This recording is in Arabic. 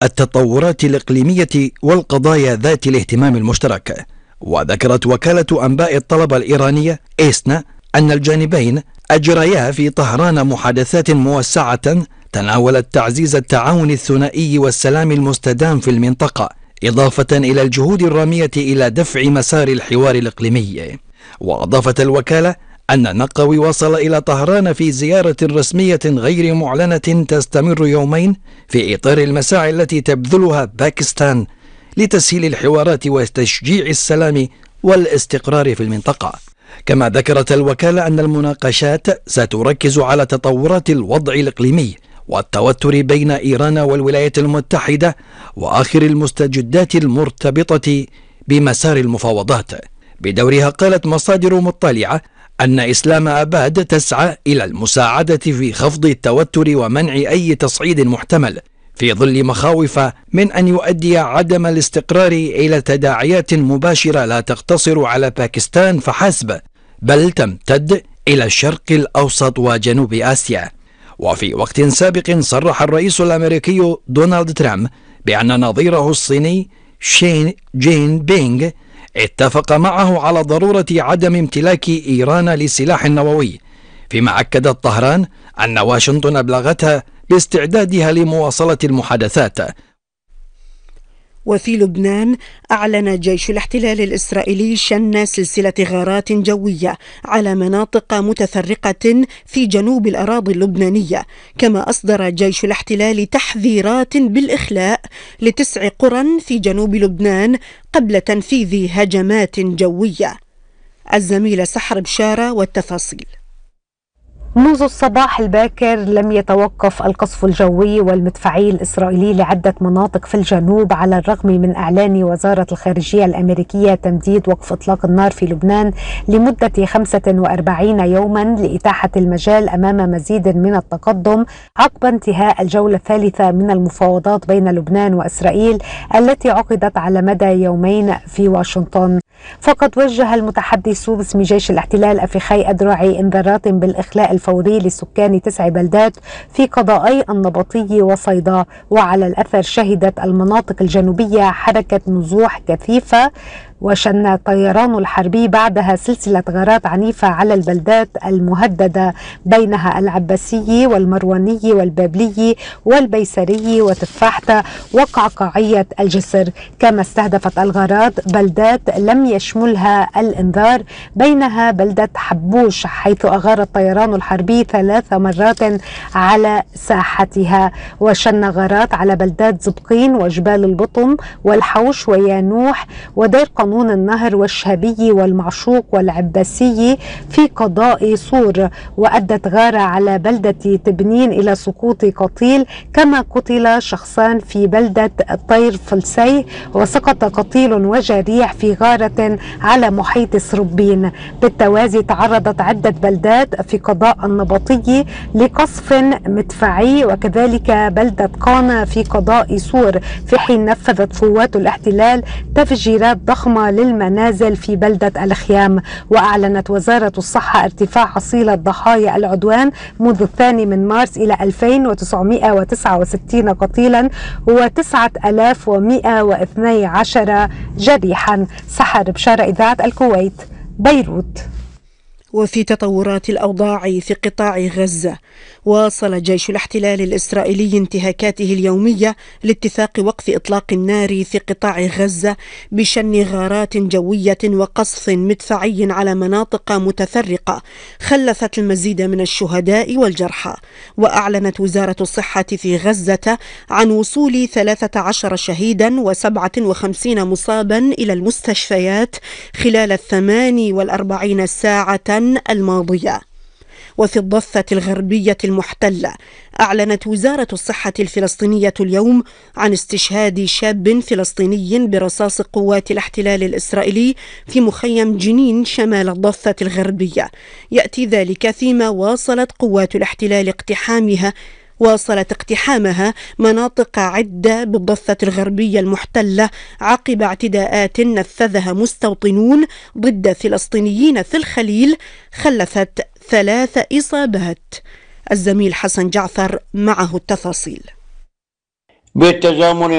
التطورات الإقليمية والقضايا ذات الاهتمام المشترك. وذكرت وكالة أنباء الطلبة الإيرانية إيسنا أن الجانبين أجريا في طهران محادثات موسعة تناولت تعزيز التعاون الثنائي والسلام المستدام في المنطقة، إضافة إلى الجهود الرامية إلى دفع مسار الحوار الإقليمي. وأضافت الوكالة أن النقوي وصل إلى طهران في زيارة رسمية غير معلنة تستمر يومين في إطار المساعي التي تبذلها باكستان لتسهيل الحوارات وتشجيع السلام والاستقرار في المنطقة. كما ذكرت الوكالة أن المناقشات ستركز على تطورات الوضع الإقليمي والتوتر بين إيران والولايات المتحدة وآخر المستجدات المرتبطة بمسار المفاوضات. بدورها قالت مصادر مطلعة أن إسلام آباد تسعى إلى المساعدة في خفض التوتر ومنع أي تصعيد محتمل، في ظل مخاوف من أن يؤدي عدم الاستقرار إلى تداعيات مباشرة لا تقتصر على باكستان فحسب، بل تمتد إلى الشرق الأوسط وجنوب آسيا. وفي وقت سابق صرح الرئيس الأمريكي دونالد ترامب بأن نظيره الصيني شي جين بينغ اتفق معه على ضرورة عدم امتلاك إيران لسلاح نووي، فيما أكدت طهران أن واشنطن أبلغتها باستعدادها لمواصلة المحادثات. وفي لبنان أعلن جيش الاحتلال الإسرائيلي شن سلسلة غارات جوية على مناطق متفرقة في جنوب الأراضي اللبنانية، كما أصدر جيش الاحتلال تحذيرات بالإخلاء ل9 قرى في جنوب لبنان قبل تنفيذ هجمات جوية. الزميلة سحر بشارة والتفاصيل. منذ الصباح الباكر لم يتوقف القصف الجوي والمدفعي الإسرائيلي لعدة مناطق في الجنوب، على الرغم من إعلان وزارة الخارجية الأمريكية تمديد وقف إطلاق النار في لبنان لمدة 45 يوما لإتاحة المجال أمام مزيد من التقدم عقب انتهاء الجولة الثالثة من المفاوضات بين لبنان وإسرائيل التي عقدت على مدى يومين في واشنطن. فقد وجه المتحدث باسم جيش الاحتلال أفيخاي أدرعي انذارات بالإخلاء الفوري لسكان 9 بلدات في قضائي النبطي وصيدا. وعلى الأثر شهدت المناطق الجنوبية حركة نزوح كثيفة، وشن الطيران الحربي بعدها سلسلة غارات عنيفة على البلدات المهددة بينها العباسي والمرواني والبابلي والبيسري وتفاحة وقعقاعية الجسر. كما استهدفت الغارات بلدات لم يشملها الإنذار، بينها بلدة حبوش حيث أغار الطيران الحربي 3 مرات على ساحتها. وشن غارات على بلدات زبقين وجبال البطم والحوش ويانوح ودير قانون النهر والشهبي والمعشوق والعباسي في قضاء صور. وأدت غارة على بلدة تبنين إلى سقوط قتيل، كما قتل شخصان في بلدة طير فلسي، وسقط قتيل وجريح في غارة على محيط سربين. بالتوازي تعرضت عدة بلدات في قضاء النبطي لقصف مدفعي، وكذلك بلدة قانا في قضاء صور، في حين نفذت قوات الاحتلال تفجيرات ضخمة للمنازل في بلدة الخيام. وأعلنت وزارة الصحة ارتفاع حصيلة ضحايا العدوان منذ 2 مارس إلى 2969 قتيلا و9112 جريحا. سحر بشارة، إذاعة الكويت، بيروت. وفي تطورات الأوضاع في قطاع غزة، واصل جيش الاحتلال الإسرائيلي انتهاكاته اليومية لاتفاق وقف إطلاق النار في قطاع غزة بشن غارات جوية وقصف مدفعي على مناطق متفرقة خلفت المزيد من الشهداء والجرحى. وأعلنت وزارة الصحة في غزة عن وصول 13 شهيدا و57 مصابا إلى المستشفيات خلال 48 ساعة الماضية. وفي الضفة الغربية المحتلة، أعلنت وزارة الصحة الفلسطينية اليوم عن استشهاد شاب فلسطيني برصاص قوات الاحتلال الإسرائيلي في مخيم جنين شمال الضفة الغربية. يأتي ذلك فيما واصلت قوات الاحتلال اقتحامها مناطق عدة بالضفة الغربية المحتلة عقب اعتداءات نفذها مستوطنون ضد فلسطينيين في الخليل خلفت 3 إصابات. الزميل حسن جعفر معه التفاصيل. بالتزامن